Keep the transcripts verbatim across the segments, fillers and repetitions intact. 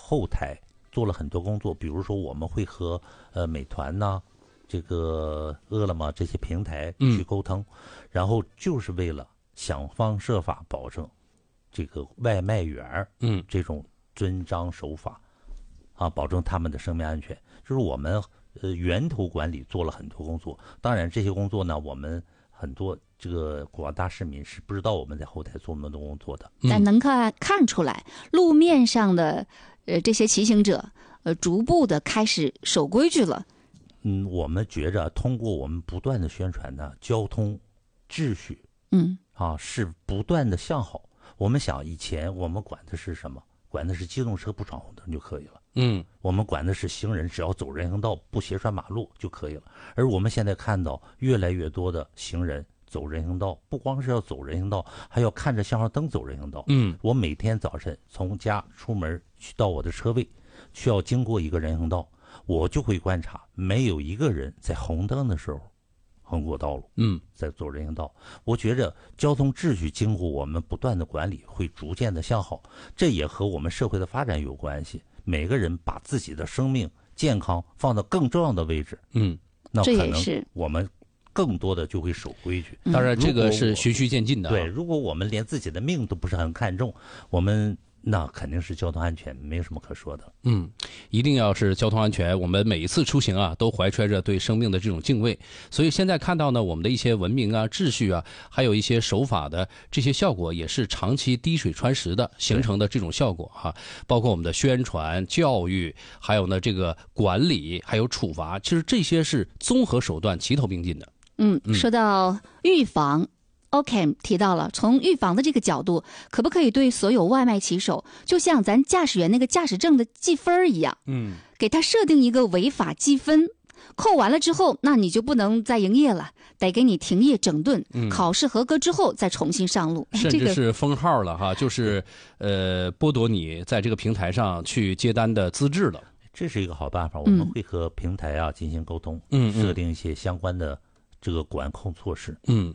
后台做了很多工作，比如说我们会和呃美团呐、这个饿了么这些平台去沟通，嗯、然后就是为了想方设法保证这个外卖员嗯这种遵章守法啊，保证他们的生命安全。就是我们呃源头管理做了很多工作，当然这些工作呢，我们很多这个广大市民是不知道我们在后台做那么多工作的。 但能看看出来，路面上的呃这些骑行者呃逐步的开始守规矩了。 嗯，我们觉着通过我们不断的宣传呢，交通秩序， 嗯啊是不断的向好。我们想以前我们管的是什么？管的是机动车不闯红灯就可以了。 嗯， 我们管的是行人只要走人行道不斜穿马路就可以了。而我们现在看到越来越多的行人走人行道，不光是要走人行道，还要看着信号灯走人行道。 嗯， 我每天早晨从家出门去到我的车位，需要经过一个人行道，我就会观察没有一个人在红灯的时候横过道路， 嗯， 在走人行道。我觉着交通秩序经过我们不断的管理，会逐渐的向好，这也和我们社会的发展有关系。每个人把自己的生命健康放到更重要的位置， 嗯， 那可能我们更多的就会守规矩。 当然，这个是循序渐进的。 对，如果我们连自己的命都不是很看重，我们那肯定是交通安全没有什么可说的。 嗯，一定要是交通安全，我们每一次出行啊都怀揣着对生命的这种敬畏。所以现在看到呢，我们的一些文明啊、秩序啊，还有一些守法的这些效果，也是长期滴水穿石的形成的这种效果哈、啊。包括我们的宣传、教育，还有呢这个管理，还有处罚，其实这些是综合手段齐头并进的。 嗯，说到预防。OK 提到了，从预防的这个角度，可不可以对所有外卖骑手，就像咱驾驶员那个驾驶证的记分一样， 嗯， 给他设定一个违法积分，扣完了之后，那你就不能再营业了，得给你停业整顿， 嗯、 考试合格之后再重新上路， 甚至是封号了哈，就是呃剥夺你在这个平台上去接单的资质了。 这是一个好办法，我们会和平台啊进行沟通， 嗯， 设定一些相关的这个管控措施， 嗯。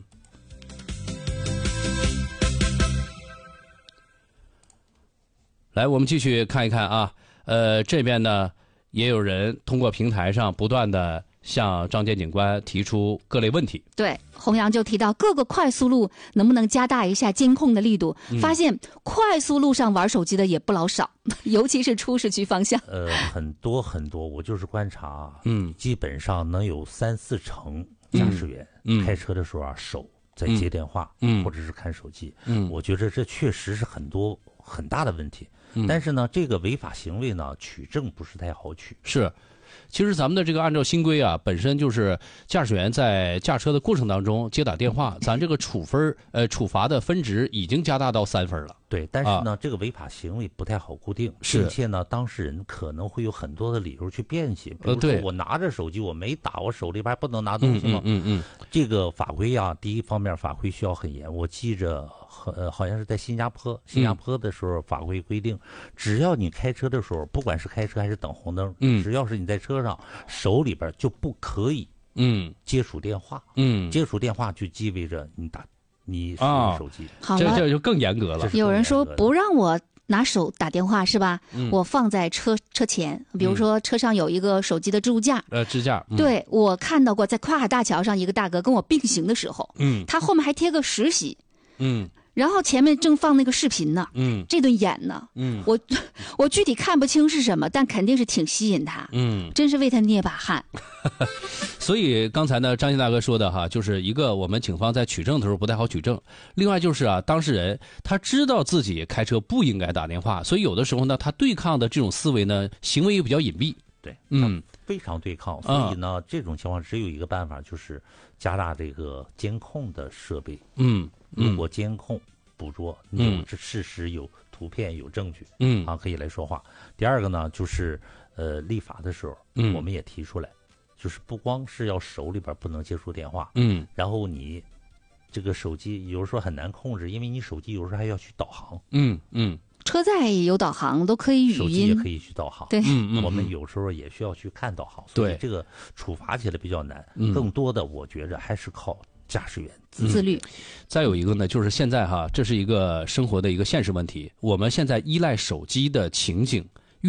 来，我们继续看一看啊，呃，这边呢也有人通过平台上不断的向张坚警官提出各类问题。 对，洪洋就提到各个快速路能不能加大一下监控的力度， 嗯、 发现快速路上玩手机的也不老少，尤其是出市区方向。 呃，很多很多，我就是观察， 嗯， 基本上能有三四成驾驶员、 嗯、 开车的时候啊手在接电话， 嗯， 或者是看手机， 嗯， 我觉得这确实是很多很大的问题。但是呢，这个违法行为呢，取证不是太好取。 是，其实咱们的这个按照新规啊，本身就是驾驶员在驾车的过程当中接打电话，咱这个处分呃处罚的分值已经加大到三分了。 对，但是呢，啊、这个违法行为不太好固定， 是， 并且呢，当事人可能会有很多的理由去辩解，比如说我拿着手机我没打，我手里边不能拿东西吗？ 嗯嗯 嗯, 嗯。 这个法规啊，第一方面法规需要很严，我记着。呃，好像是在新加坡，新加坡的时候法规规定，嗯、只要你开车的时候，不管是开车还是等红灯， 嗯， 只要是你在车上，手里边就不可以， 嗯， 接触电话， 嗯， 接触电话就意味着你打你使用手机， 好了，这这就更严格了。 有人说不让我拿手打电话是吧？ 嗯、 我放在车车前，比如说车上有一个手机的支架， 呃，支架。 嗯、对，我看到过，在跨海大桥上，一个大哥跟我并行的时候， 嗯， 他后面还贴个实习， 嗯。 然后前面正放那个视频呢， 嗯， 这顿演呢， 嗯， 我我具体看不清是什么，但肯定是挺吸引他， 嗯， 真是为他捏把汗。 所以刚才呢，张鑫大哥说的哈，就是一个我们警方在取证的时候不太好取证，另外就是啊，当事人他知道自己开车不应该打电话，所以有的时候呢，他对抗的这种思维呢，行为也比较隐蔽。 对， 嗯， 非常对抗，所以呢，嗯、这种情况只有一个办法，就是加大这个监控的设备。 嗯， 如果监控捕捉， 嗯、 有事实、有图片、有证据， 嗯啊，可以来说话。第二个呢，就是呃，立法的时候， 嗯， 我们也提出来，就是不光是要手里边不能接触电话， 嗯， 然后你这个手机有时候很难控制，因为你手机有时候还要去导航， 嗯嗯。 车载有导航，都可以语音， 手机也可以去导航。 对， 嗯嗯， 我们有时候也需要去看导航，所以这个处罚起来比较难。 嗯、 更多的我觉着还是靠驾驶员自自律。 再有一个呢，就是现在哈，这是一个生活的一个现实问题。我们现在依赖手机的情景